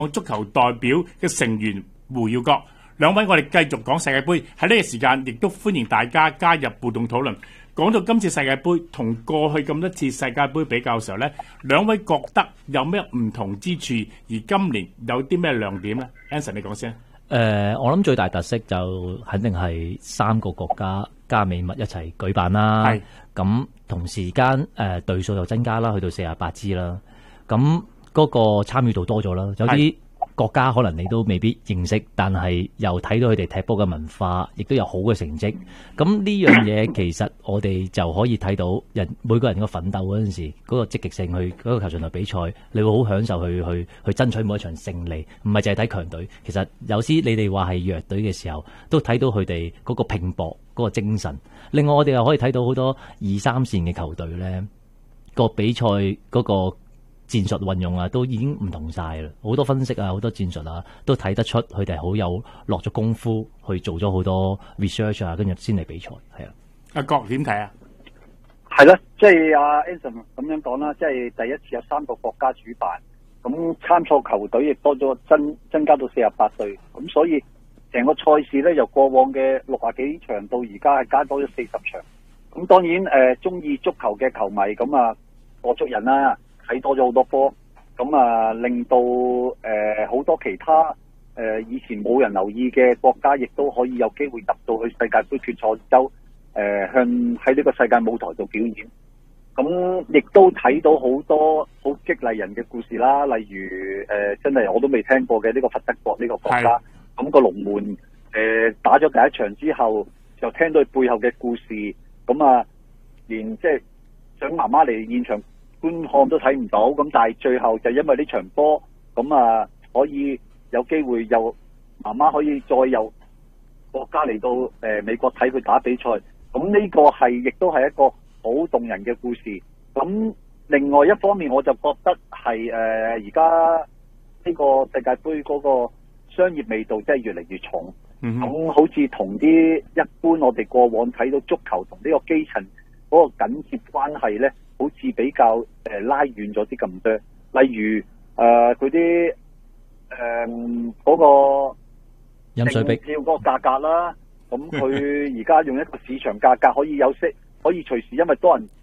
足球代表嘅成員胡耀國。兩位，我哋繼續講世界盃。喺呢個時間，亦都歡迎大家加入互動討論。講到今次世界盃同過去咁多次世界盃比較嘅時候呢，兩位覺得有咩唔同之處？而今年有啲咩亮點呢？ Anson 你講先。 我諗最大特色就肯定係3個國家加美墨一齊舉辦啦。咁同時間隊數又增加啦，去到48支啦。咁嗰個參與度多咗啦，有啲國家可能你都未必認識，但係又睇到佢哋踢波嘅文化，亦都有好嘅成績。咁呢樣嘢其實我哋就可以睇到每個人個奮鬥嗰陣時，嗰個積極性去嗰個球場內比賽，你會好享受去爭取每一場勝利，唔係淨係睇強隊。其實有時你哋話係弱隊嘅時候，都睇到佢哋嗰個拼搏嗰個精神。另外我哋又可以睇到好多2、3線嘅球隊呢個比賽嗰個戰術運用啊，都已經唔同晒啦。好多分析啊，好多戰術啊，都睇得出佢哋好有落咗功夫去做咗好多 research 啊，跟住先嚟比賽。係啊， 阿郭點睇啊？ 係啦，即係阿 Anson 咁樣講啦，即係第一次有3個國家主辦，咁參賽球隊亦多咗增加到48隊，咁所以成個賽事咧由過往嘅60幾場到而家係加多咗40場。咁當然中意足球嘅球迷咁啊過足人啦。睇多咗好多波，咁啊令到好多其他以前冇人留意嘅國家，亦都可以有機會入到去世界盃決賽周，向喺呢個世界舞台度表演。咁亦都睇到好多好激勵人嘅故事啦，例如真係我都未聽過嘅呢個佛得國呢個國家，咁個龍門打咗第一場之後，就聽到佢背後嘅故事，咁啊連即係想媽媽嚟現場觀看都睇唔到，咁但係最後就因為呢場波，咁啊可以有機會由媽媽可以再由國家嚟到美國睇佢打比賽，咁呢個係亦都係一個好動人嘅故事。咁另外一方面，我就覺得係而家呢個世界盃嗰個商業味道真係越嚟越重，咁好似同啲一般我哋過往睇到足球同呢個基層嗰個緊接關係呢，好似比較拉遠咗啲咁多。例如佢啲嗰個飲水逼票嗰個價格啦，咁佢而家用一個市場價格可以有息，可以隨時因為多人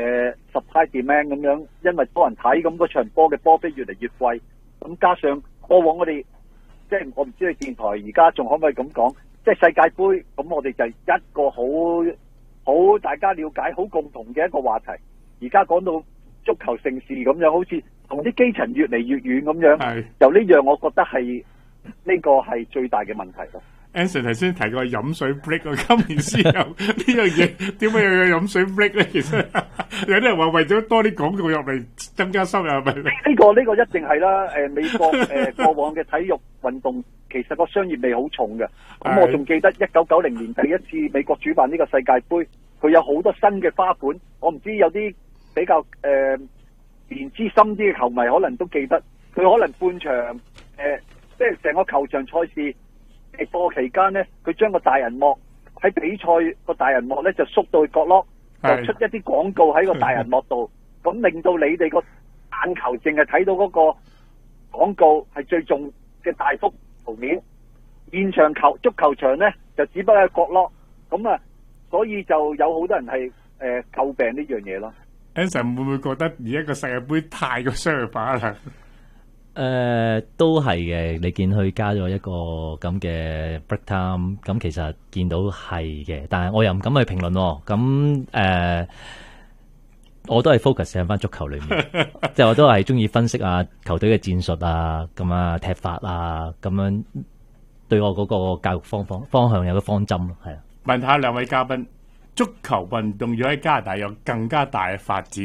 supply demand 咁樣，因為多人睇，咁嗰場波嘅波飛越嚟越貴。咁加上過往我哋即係我唔知你電台而家仲可唔可以咁講，即係世界盃，咁我哋就一個好大家了解好共同嘅一個話題。而家講到足球盛事咁樣，好似同啲基層越嚟越遠咁樣，就呢樣我覺得係呢個係最大嘅問題咯。 Anson 頭先提過飲水 break 啊，今年先有呢樣嘢，點解要有飲水 break 咧？其實有啲人話為咗多啲廣告入嚟增加收入，係咪？ 呢個一定係啦。美國過往嘅體育運動其實個商業味好重嘅。咁我仲記得1990年第一次美國主辦呢個世界盃，佢有好多新嘅花款。我唔知有啲比較年資深啲嘅球迷可能都記得，佢可能半場即係成個球場賽事直播期間呢，佢將個大銀幕喺比賽個大銀幕呢就縮到去角落，就出一啲廣告喺個大銀幕度，咁令到你哋個眼球淨係睇到嗰個廣告係最重嘅大幅圖面，現場足球場呢就只不過係角落，咁啊，所以就有好多人係詬病呢樣嘢咯。 Anson 會唔會覺得而家個世界盃太過商業化啦？ 都係嘅，你見佢加咗一個咁嘅 break time， 咁其實見到係嘅，但係我又唔敢去評論喎。咁我都係 focus 喺翻足球裏面，即係我都係中意分析啊球隊嘅戰術啊，咁啊踢法啊，咁樣對我嗰個教育方向有個方針咯，係啊。 問下兩位嘉賓，足球運動要喺加拿大有更加大嘅發展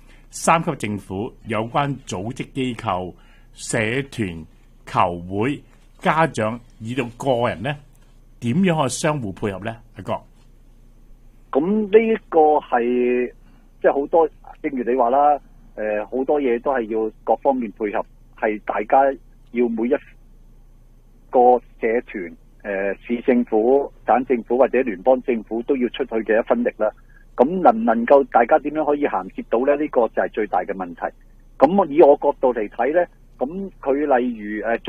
，3級政府有關組織機構、社團、球會、家長以到個人呢，點樣可以相互配合呢？阿哥， 咁呢個係即係好多，正如你話啦，好多嘢都係要各方面配合，係大家要每一個社團、市政府、省政府或者聯邦政府都要出去嘅一分力啦。咁能唔能夠大家點樣可以銜接到呢？呢個就係最大嘅問題。咁以我角度嚟睇呢， 咁佢例如